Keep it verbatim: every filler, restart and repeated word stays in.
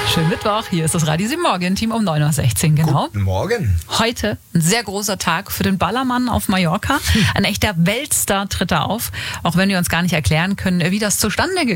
Schönen Mittwoch, hier ist das Radio sieben Morgen-Team um neun Uhr sechzehn, genau. Guten Morgen. Heute ein sehr großer Tag für den Ballermann auf Mallorca. Ein echter Weltstar tritt da auf, auch wenn wir uns gar nicht erklären können, wie das zustande gekommen